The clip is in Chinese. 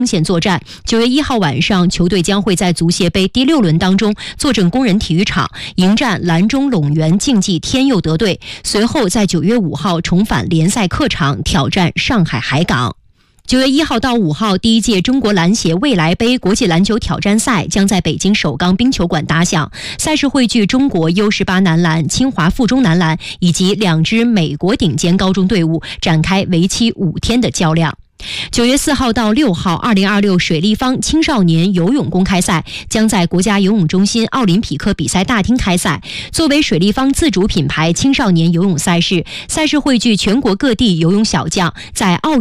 线作战。9月1号晚上，球队将会在足协杯第6轮当中坐镇工人体育场迎战兰中陇源竞技天佑德队，随后在9月5号重返联赛客场挑战上海海港。9月1号到5号，第一届中国篮协未来杯国际篮球挑战赛将在北京首钢冰球馆打响。赛事汇聚中国 U18 男篮、清华附中男篮以及2支美国顶尖高中队伍，展开为期5天的较量。9月4号到6号，2026水立方青少年游泳公开赛将在国家游泳中心奥林匹克比赛大厅开赛。作为水立方自主品牌青少年游泳赛事，汇聚全国各地游泳小将，在奥